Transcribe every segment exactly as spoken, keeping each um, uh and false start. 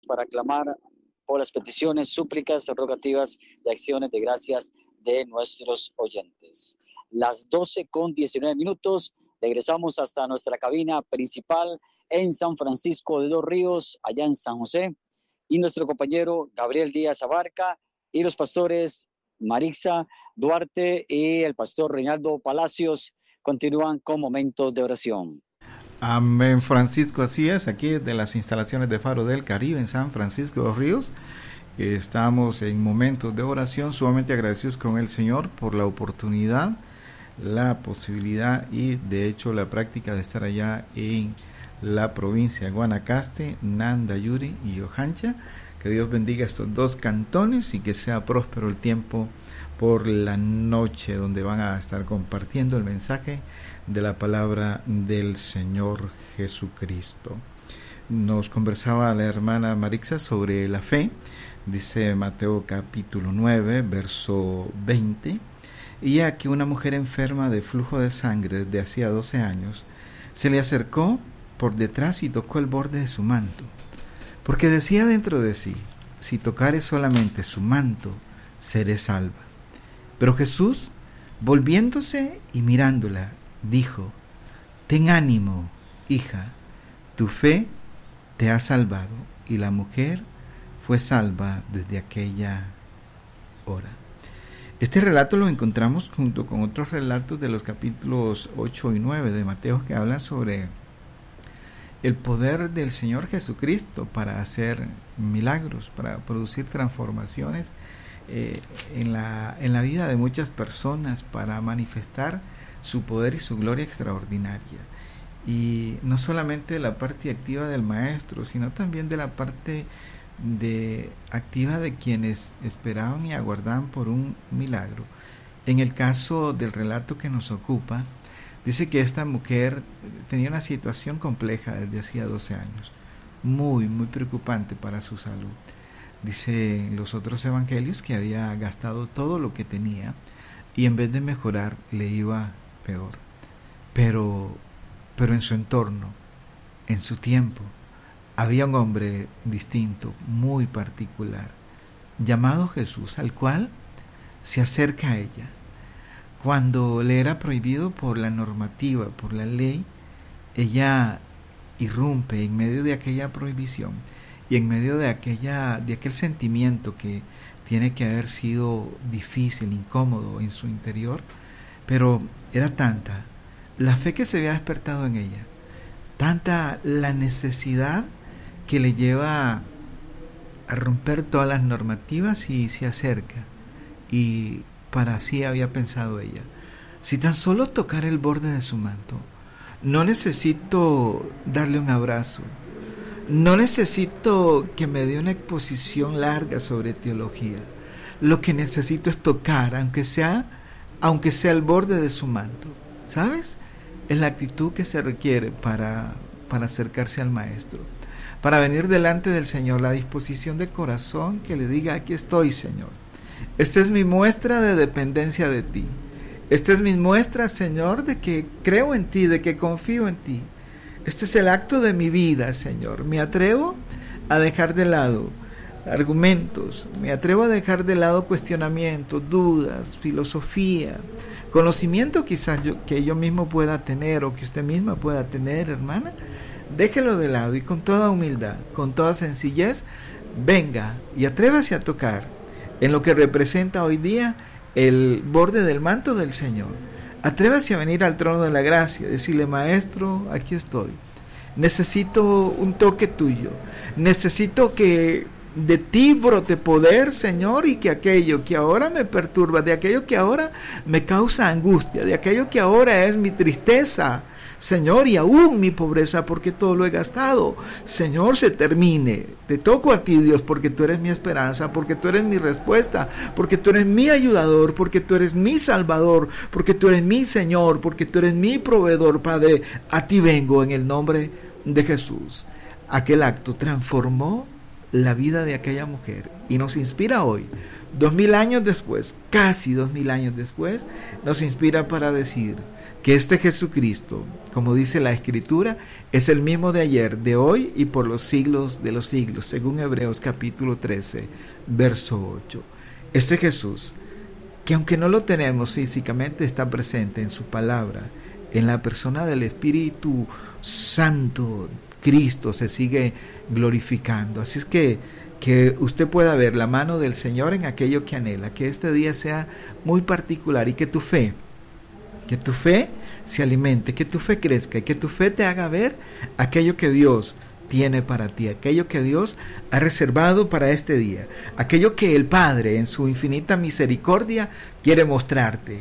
para clamar por las peticiones, súplicas, rogativas y acciones de gracias de nuestros oyentes. Las doce con diecinueve minutos, regresamos hasta nuestra cabina principal en San Francisco de Dos Ríos, allá en San José, y nuestro compañero Gabriel Díaz Abarca y los pastores Marixa Duarte y el pastor Reinaldo Palacios continúan con momentos de oración. Amén, Francisco, así es, aquí de las instalaciones de Faro del Caribe en San Francisco de los Ríos. Estamos en momentos de oración, sumamente agradecidos con el Señor por la oportunidad, la posibilidad y de hecho la práctica de estar allá en la provincia de Guanacaste, Nandayuri y Ojancha. Que Dios bendiga estos dos cantones y que sea próspero el tiempo por la noche, donde van a estar compartiendo el mensaje de la palabra del Señor Jesucristo. Nos conversaba la hermana Marixa sobre la fe. Dice Mateo capítulo nueve, verso veinte. Y aquí una mujer enferma de flujo de sangre desde hacía doce años se le acercó por detrás y tocó el borde de su manto, porque decía dentro de sí: si tocare solamente su manto, seré salva. Pero Jesús, volviéndose y mirándola, dijo: ten ánimo, hija, tu fe te ha salvado. Y la mujer fue salva desde aquella hora. Este relato lo encontramos junto con otros relatos de los capítulos ocho y nueve de Mateo, que hablan sobre el poder del Señor Jesucristo para hacer milagros, para producir transformaciones eh, en la, en la vida de muchas personas, para manifestar su poder y su gloria extraordinaria. Y no solamente de la parte activa del maestro, sino también de la parte de activa de quienes esperaban y aguardaban por un milagro. En el caso del relato que nos ocupa, dice que esta mujer tenía una situación compleja desde hacía doce años, muy, muy preocupante para su salud. Dice en los otros evangelios que había gastado todo lo que tenía y en vez de mejorar le iba peor. Pero, pero en su entorno, en su tiempo, había un hombre distinto, muy particular, llamado Jesús, al cual se acerca a ella. Cuando le era prohibido por la normativa, por la ley, ella irrumpe en medio de aquella prohibición y en medio de aquella, de aquel sentimiento que tiene que haber sido difícil, incómodo en su interior, pero era tanta la fe que se había despertado en ella, tanta la necesidad que le lleva a romper todas las normativas y se acerca. Y para así había pensado ella: si tan solo tocar el borde de su manto, no necesito darle un abrazo, no necesito que me dé una exposición larga sobre teología, lo que necesito es tocar, aunque sea, aunque sea el borde de su manto. ¿Sabes? Es la actitud que se requiere para, para acercarse al maestro, para venir delante del Señor, la disposición de corazón que le diga: aquí estoy, Señor. Esta es mi muestra de dependencia de ti. Esta es mi muestra, Señor, de que creo en ti, de que confío en ti. Este es el acto de mi vida, Señor. Me atrevo a dejar de lado argumentos, me atrevo a dejar de lado cuestionamientos, dudas, filosofía, conocimiento quizás yo, que yo mismo pueda tener o que usted misma pueda tener, hermana. Déjelo de lado y con toda humildad, con toda sencillez, venga y atrévase a tocar en lo que representa hoy día el borde del manto del Señor. Atrévase a venir al trono de la gracia, decirle: maestro, aquí estoy. Necesito un toque tuyo. Necesito que de ti brote poder, Señor, y que aquello que ahora me perturba, de aquello que ahora me causa angustia, de aquello que ahora es mi tristeza, Señor, y aún mi pobreza, porque todo lo he gastado, Señor, se termine. Te toco a ti, Dios, porque tú eres mi esperanza, porque tú eres mi respuesta, porque tú eres mi ayudador, porque tú eres mi salvador, porque tú eres mi Señor, porque tú eres mi proveedor, Padre. A ti vengo en el nombre de Jesús. Aquel acto transformó la vida de aquella mujer y nos inspira hoy Dos mil años después, casi dos mil años después, nos inspira para decir que este Jesucristo, como dice la Escritura, es el mismo de ayer, de hoy y por los siglos de los siglos, según Hebreos capítulo trece, verso ocho. Este Jesús, que aunque no lo tenemos físicamente, está presente en su palabra, en la persona del Espíritu Santo. Cristo se sigue glorificando. Así es que, que usted pueda ver la mano del Señor en aquello que anhela, que este día sea muy particular y que tu fe, que tu fe se alimente, que tu fe crezca y que tu fe te haga ver aquello que Dios tiene para ti, aquello que Dios ha reservado para este día, aquello que el Padre en su infinita misericordia quiere mostrarte.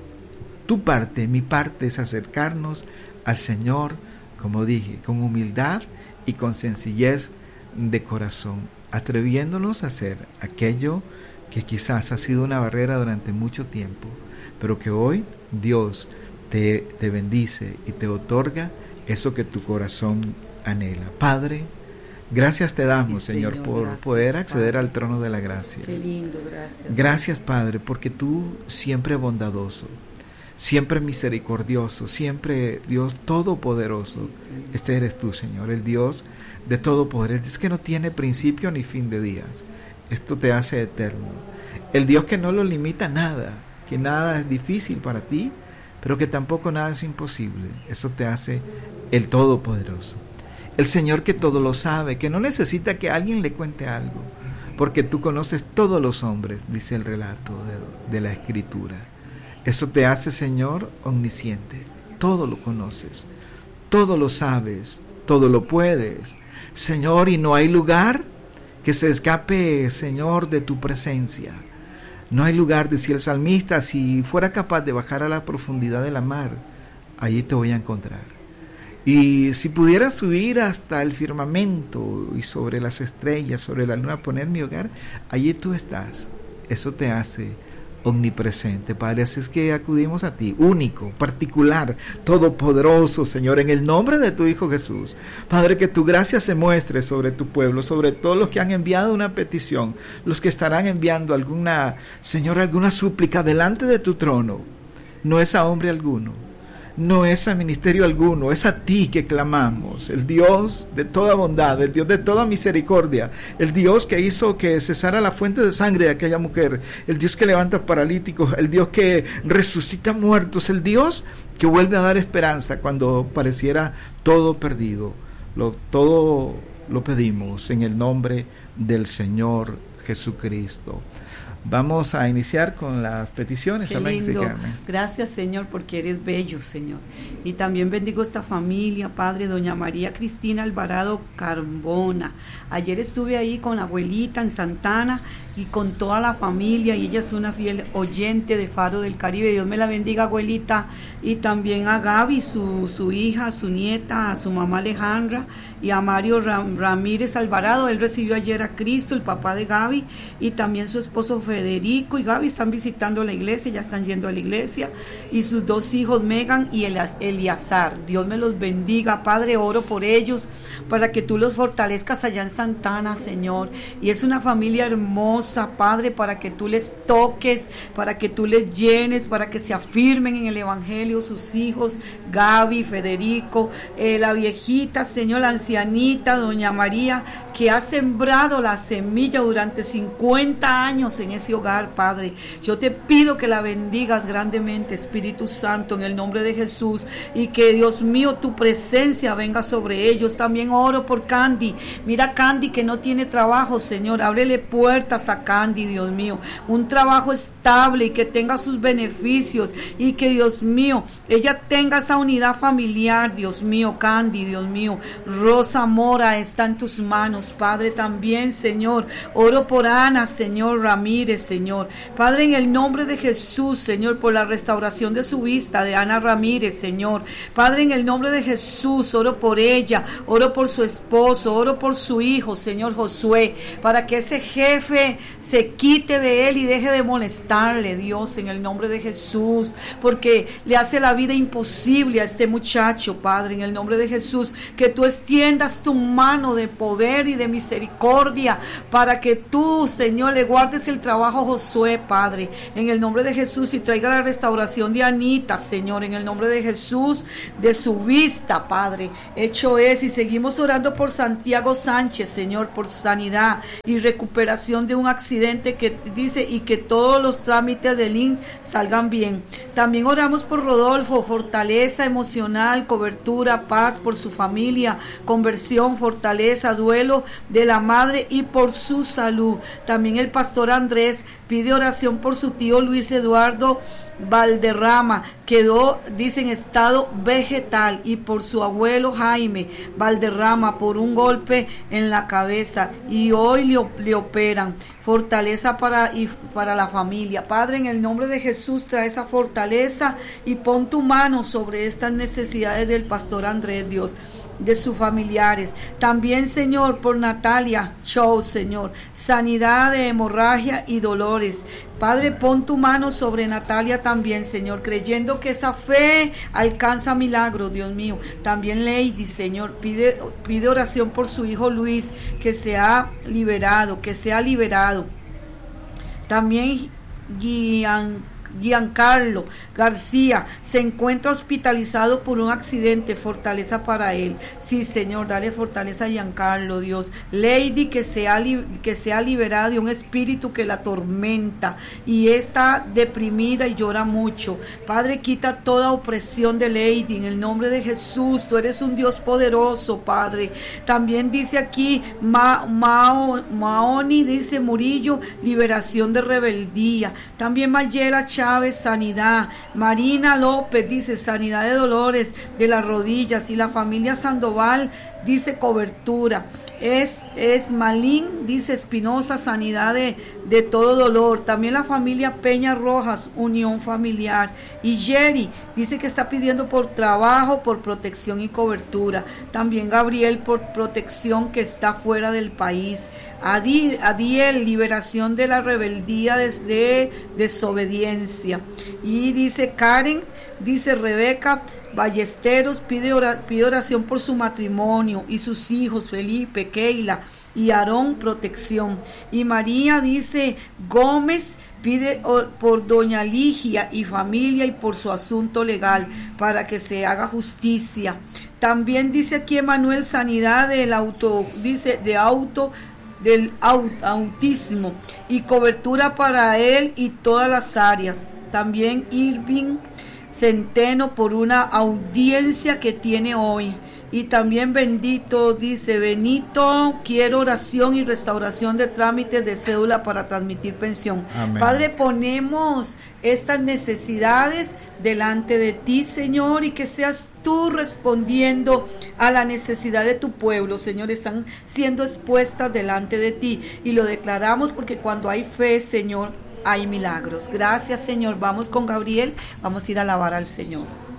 Tu parte, mi parte es acercarnos al Señor, como dije, con humildad y con sencillez de corazón, atreviéndonos a hacer aquello que quizás ha sido una barrera durante mucho tiempo, pero que hoy Dios te, te bendice y te otorga eso que tu corazón anhela. Padre, gracias te damos, sí, Señor, Señor, por gracias, poder acceder Padre. Al trono de la gracia. Qué lindo, gracias. Gracias, Padre, porque tú siempre bondadoso, siempre misericordioso, siempre Dios todopoderoso. Sí, este eres tú, Señor, el Dios de todo poder, el Dios que no tiene principio ni fin de días. Esto te hace eterno. El Dios que no lo limita nada, que nada es difícil para ti, pero que tampoco nada es imposible. Eso te hace el todopoderoso. El Señor que todo lo sabe, que no necesita que alguien le cuente algo, porque tú conoces todos los hombres, dice el relato de, de la Escritura. Eso te hace, Señor, omnisciente. Todo lo conoces, todo lo sabes, todo lo puedes, Señor, y no hay lugar que se escape, Señor, de tu presencia. No hay lugar, decía el salmista, si fuera capaz de bajar a la profundidad de la mar, allí te voy a encontrar. Y si pudiera subir hasta el firmamento y sobre las estrellas, sobre la luna, poner mi hogar, allí tú estás. Eso te hace omnipresente, Padre. Así es que acudimos a ti, único, particular, todopoderoso, Señor, en el nombre de tu Hijo Jesús. Padre, que tu gracia se muestre sobre tu pueblo, sobre todos los que han enviado una petición, los que estarán enviando alguna, Señor, alguna súplica delante de tu trono. No es a hombre alguno, no es a ministerio alguno, es a ti que clamamos, el Dios de toda bondad, el Dios de toda misericordia, el Dios que hizo que cesara la fuente de sangre de aquella mujer, el Dios que levanta paralíticos, el Dios que resucita muertos, el Dios que vuelve a dar esperanza cuando pareciera todo perdido. Lo, todo lo pedimos en el nombre del Señor Jesucristo. Vamos a iniciar con las peticiones. Qué Amén. lindo. Sí, amén. Gracias, Señor, porque eres bello, Señor. Y también bendigo esta familia, Padre, doña María Cristina Alvarado Carbona. Ayer estuve ahí con la abuelita en Santana y con toda la familia, y ella es una fiel oyente de Faro del Caribe. Dios me la bendiga, abuelita. Y también a Gaby, su, su hija, su nieta, a su mamá Alejandra, y a Mario Ram, Ramírez Alvarado. Él recibió ayer a Cristo, el papá de Gaby, y también su esposo Federico y Gaby están visitando la iglesia, ya están yendo a la iglesia, y sus dos hijos Megan y Eliazar. Dios me los bendiga, Padre. Oro por ellos para que tú los fortalezcas allá en Santana, Señor. Y es una familia hermosa, Padre, para que tú les toques, para que tú les llenes, para que se afirmen en el evangelio sus hijos, Gaby, Federico, eh, la viejita, Señor, la ancianita, doña María, que ha sembrado la semilla durante cincuenta años en ese hogar, Padre. Yo te pido que la bendigas grandemente, Espíritu Santo, en el nombre de Jesús, y que, Dios mío, tu presencia venga sobre ellos. También oro por Candy. Mira, Candy, que no tiene trabajo, Señor, ábrele puertas a Candy, Dios mío, un trabajo estable y que tenga sus beneficios, y que, Dios mío, ella tenga esa unidad familiar, Dios mío. Candy, Dios mío, Rosa Mora está en tus manos, Padre. También, Señor, oro por Ana, Señor Ramírez, Señor, Padre, en el nombre de Jesús, Señor, por la restauración de su vista, de Ana Ramírez, Señor, Padre, en el nombre de Jesús, oro por ella, oro por su esposo, oro por su hijo, Señor Josué, para que ese jefe se quite de él y deje de molestarle, Dios, en el nombre de Jesús, porque le hace la vida imposible a este muchacho, Padre, en el nombre de Jesús, que tú extiendas tu mano de poder y de misericordia, para que tú, Señor, le guardes el trabajo trabajo Josué, Padre, en el nombre de Jesús, y traiga la restauración de Anita, Señor, en el nombre de Jesús, de su vista, Padre. Hecho es, y seguimos orando por Santiago Sánchez, Señor, por sanidad y recuperación de un accidente que dice, y que todos los trámites del I N salgan bien. También oramos por Rodolfo, fortaleza emocional, cobertura, paz por su familia, conversión, fortaleza, duelo de la madre y por su salud. También el pastor Andrés pide oración por su tío Luis Eduardo Valderrama, quedó, dice, en estado vegetal, y por su abuelo Jaime Valderrama por un golpe en la cabeza, y hoy le, le operan. Fortaleza para, y para la familia. Padre, en el nombre de Jesús, trae esa fortaleza y pon tu mano sobre estas necesidades del pastor Andrés, Dios, de sus familiares. También, Señor, por Natalia Show, Señor, sanidad de hemorragia y dolores. Padre, pon tu mano sobre Natalia también, Señor, creyendo que esa fe alcanza milagros, Dios mío. También Lady, Señor, pide, pide oración por su hijo Luis, que sea liberado, que sea liberado. También Gian Giancarlo García se encuentra hospitalizado por un accidente. Fortaleza para él. Sí, Señor, dale fortaleza a Giancarlo, Dios. Lady, que sea, que sea liberada de un espíritu que la atormenta y está deprimida y llora mucho. Padre, quita toda opresión de Lady en el nombre de Jesús. Tú eres un Dios poderoso, Padre. También dice aquí Ma, Mao, Maoni, dice Murillo, liberación de rebeldía. También Mayela Chávez, sanidad. Marina López dice sanidad de dolores de las rodillas, y la familia Sandoval dice cobertura. Es, es Malín, dice Espinosa, sanidad de, de todo dolor. También la familia Peña Rojas, unión familiar. Y Jerry dice que está pidiendo por trabajo, por protección y cobertura. También Gabriel por protección, que está fuera del país. Adiel, Adiel liberación de la rebeldía desde desobediencia. Y dice Karen, dice Rebeca Ballesteros, pide, ora, pide oración por su matrimonio y sus hijos, Felipe, Keila y Aarón, protección. Y María, dice Gómez, pide por doña Ligia y familia y por su asunto legal, para que se haga justicia. También dice aquí Emanuel, sanidad del auto, dice de auto, del autismo y cobertura para él y todas las áreas. También Irving Centeno por una audiencia que tiene hoy. Y también Bendito, dice Benito, quiero oración y restauración de trámites de cédula para transmitir pensión. Amén. Padre, ponemos estas necesidades delante de ti, Señor, y que seas tú respondiendo a la necesidad de tu pueblo, Señor. Están siendo expuestas delante de ti y lo declaramos, porque cuando hay fe, Señor, hay milagros. Gracias, Señor. Vamos con Gabriel, vamos a ir a alabar al Señor.